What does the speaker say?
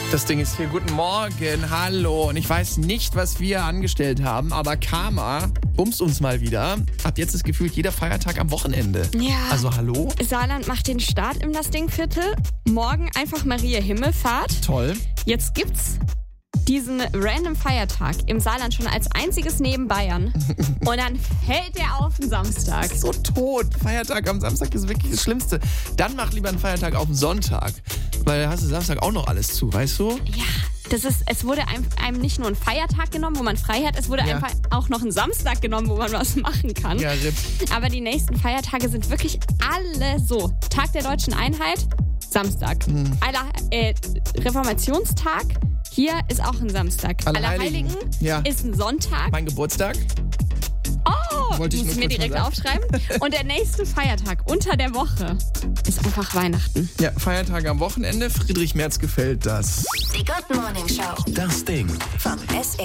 Das Ding ist hier. Guten Morgen, hallo. Und ich weiß nicht, was wir angestellt haben, aber Karma bumst uns mal wieder. Ab jetzt ist gefühlt jeder Feiertag am Wochenende. Ja. Also hallo? Saarland macht den Start im Das Ding-Viertel. Morgen einfach Maria Himmelfahrt. Toll. Jetzt gibt's diesen random Feiertag im Saarland schon als einziges neben Bayern. Und dann fällt der auf den Samstag. So tot. Feiertag am Samstag ist wirklich das Schlimmste. Dann mach lieber einen Feiertag auf den Sonntag. Weil da hast du Samstag auch noch alles zu, weißt du? Ja, es wurde einem nicht nur ein Feiertag genommen, wo man frei hat, es wurde einfach auch noch ein Samstag genommen, wo man was machen kann. Ja, RIP. Aber die nächsten Feiertage sind wirklich alle so. Tag der Deutschen Einheit, Samstag. Reformationstag, hier ist auch ein Samstag. Allerheiligen ist ein Sonntag. Mein Geburtstag. Oh, muss ich mir direkt aufschreiben. Und der nächste Feiertag unter der Woche ist einfach Weihnachten. Ja, Feiertage am Wochenende. Friedrich Merz gefällt das. Die Good Morning Show. Das Ding. Vom SR.